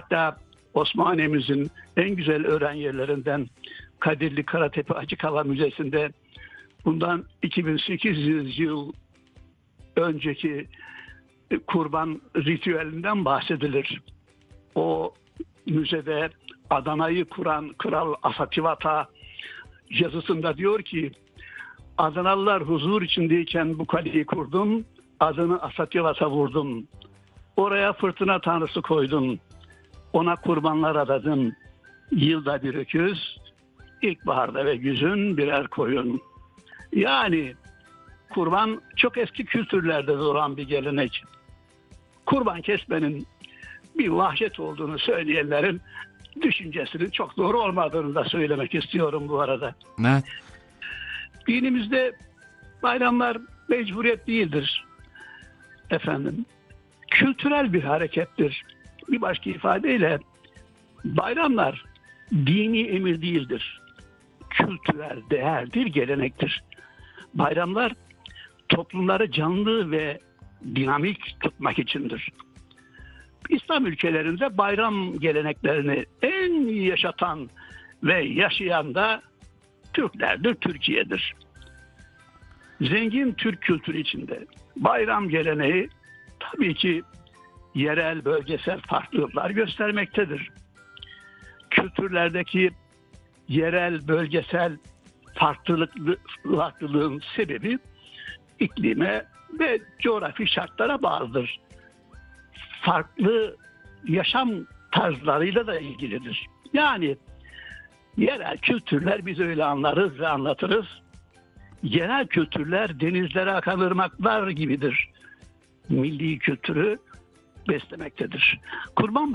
Hatta Osmaniye'mizin en güzel öğren yerlerinden Kadirli Karatepe Açık Hava Müzesi'nde bundan 2800 yıl önceki kurban ritüelinden bahsedilir. O müzede Adana'yı kuran Kral Asativata yazısında diyor ki, Adanalılar huzur içindeyken bu kaleyi kurdum, adını Asativata vurdum. Oraya fırtına tanrısı koydum, ona kurbanlar adadın. Yılda bir öküz, ilkbaharda ve güzün birer koyun. Yani kurban çok eski kültürlerde duran bir gelenek. Kurban kesmenin bir vahşet olduğunu söyleyenlerin düşüncesinin çok doğru olmadığını da söylemek istiyorum bu arada. Evet. Dinimizde bayramlar mecburiyet değildir efendim. Kültürel bir harekettir. Bir başka ifadeyle bayramlar dini emir değildir. Kültürel değerdir, gelenektir. Bayramlar toplumları canlı ve dinamik tutmak içindir. İslam ülkelerinde bayram geleneklerini en iyi yaşatan ve yaşayan da Türklerdir, Türkiye'dir. Zengin Türk kültürü içinde bayram geleneği tabii ki yerel, bölgesel farklılıklar göstermektedir. Kültürlerdeki yerel, bölgesel farklılığın sebebi iklime ve coğrafi şartlara bağlıdır. Farklı yaşam tarzlarıyla da ilgilidir. Yani yerel kültürler biz öyle anlarız ve anlatırız. Yerel kültürler denizlere akan ırmaklar gibidir. Milli kültürü beslemektedir. Kurban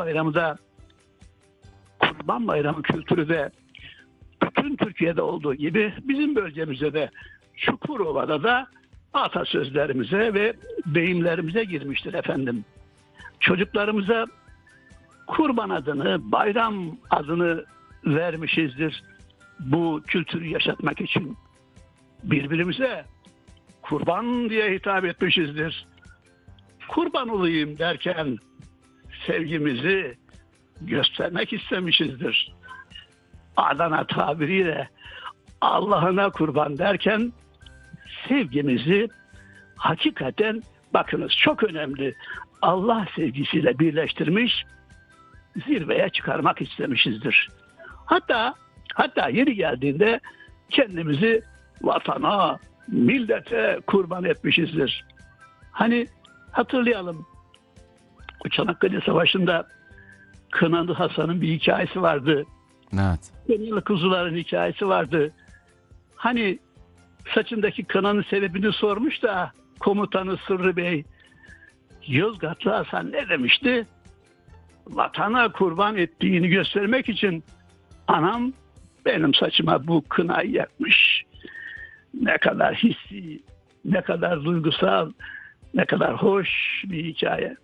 Bayramı kültürü de bütün Türkiye'de olduğu gibi bizim bölgemizde de Çukurova'da da atasözlerimize ve deyimlerimize girmiştir efendim. Çocuklarımıza kurban adını, bayram adını vermişizdir bu kültürü yaşatmak için. Birbirimize kurban diye hitap etmişizdir. Kurban olayım derken sevgimizi göstermek istemişizdir. Adana tabiriyle Allah'ına kurban derken sevgimizi hakikaten, bakınız çok önemli, Allah sevgisiyle birleştirmiş, zirveye çıkarmak istemişizdir. Hatta yeri geldiğinde kendimizi vatana, millete kurban etmişizdir. Hani hatırlayalım, Çanakkale Savaşı'nda Kınalı Hasan'ın bir hikayesi vardı. Evet. Kınalı kuzuların hikayesi vardı. Hani saçındaki kınanın sebebini sormuş da komutanı Sırrı Bey, Yozgatlı Hasan ne demişti? Vatana kurban ettiğini göstermek için anam benim saçıma bu kınayı yakmış. Ne kadar hissi, ne kadar duygusal, ne kadar hoş bir hikaye.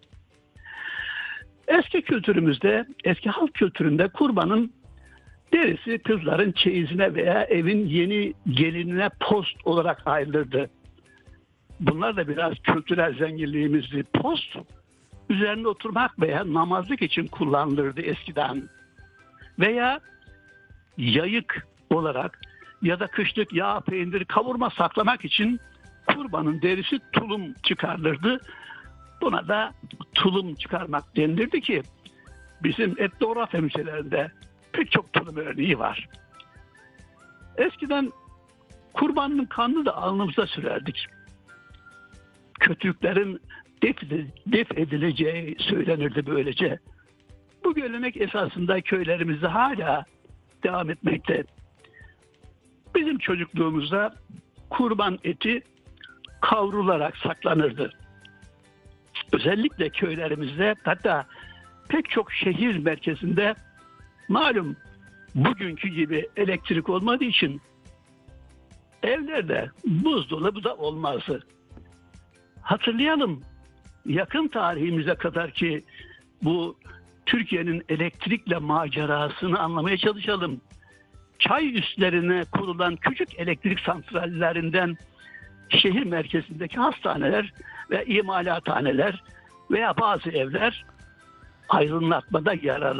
Eski kültürümüzde, eski halk kültüründe kurbanın derisi kızların çeyizine veya evin yeni gelinine post olarak ayrılırdı. Bunlar da biraz kültürel zenginliğimizdi. Post üzerine oturmak veya namazlık için kullanılırdı eskiden. Veya yayık olarak ya da kışlık yağ, peynir, kavurma saklamak için kurbanın derisi tulum çıkarılırdı. Buna da tulum çıkarmak denilirdi ki bizim etnografya müzelerinde pek çok tulum örneği var. Eskiden kurbanın kanını da alnımıza sürerdik. Kötülüklerin def edileceği söylenirdi böylece. Bu gelenek esasında köylerimizde hala devam etmekte. Bizim çocukluğumuzda kurban eti kavrularak saklanırdı. Özellikle köylerimizde, hatta pek çok şehir merkezinde malum bugünkü gibi elektrik olmadığı için evlerde buzdolabı da olmazdı. Hatırlayalım, yakın tarihimize kadar ki bu Türkiye'nin elektrikle macerasını anlamaya çalışalım. Çay üstlerine kurulan küçük elektrik santrallerinden şehir merkezindeki hastaneler ve imalathaneler veya bazı evler aydınlatmada yararlı.